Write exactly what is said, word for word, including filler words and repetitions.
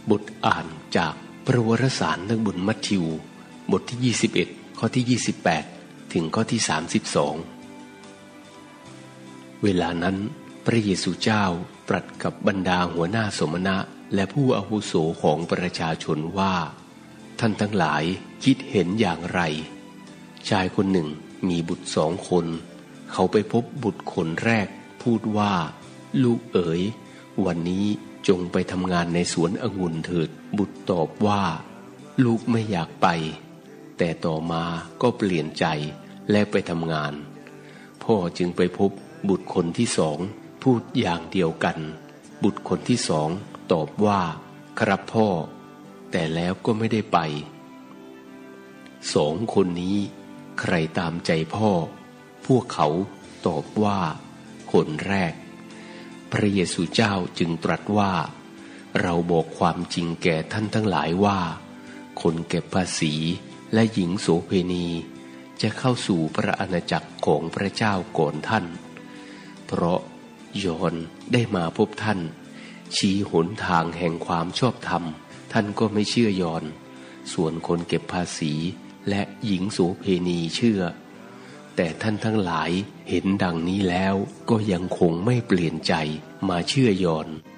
บทอ่านจากพระวรสารนักบุญมัทธิวบทที่ยี่สิบเอ็ดข้อที่ยี่สิบแปดถึงข้อที่สามสิบสองเวลานั้นพระเยซูเจ้าตรัสกับบรรดาหัวหน้าสมณะและผู้อาวุโสของประชาชนว่าท่านทั้งหลายคิดเห็นอย่างไรชายคนหนึ่งมีบุตรสองคนเขาไปพบบุตรคนแรกพูดว่าลูกเอ๋ยวันนี้จงไปทำงานในสวนองุ่นเถิดบุตรตอบว่าลูกไม่อยากไปแต่ต่อมาก็เปลี่ยนใจและไปทำงานพ่อจึงไปพบบุตรคนที่สองพูดอย่างเดียวกันบุตรคนที่สองตอบว่าครับพ่อแต่แล้วก็ไม่ได้ไปสองคนนี้ใครตามใจพ่อพวกเขาตอบว่าคนแรกพระเยซูเจ้าจึงตรัสว่าเราบอกความจริงแก่ท่านทั้งหลายว่าคนเก็บภาษีและหญิงโสเภณีจะเข้าสู่พระอาณาจักรของพระเจ้าก่อนท่านเพราะยอห์นได้มาพบท่านชี้หนทางแห่งความชอบธรรมท่านก็ไม่เชื่อยอห์นส่วนคนเก็บภาษีและหญิงโสเภณีเชื่อแต่ท่านทั้งหลายเห็นดังนี้แล้วก็ยังคงไม่เปลี่ยนใจมาเชื่อยอห์น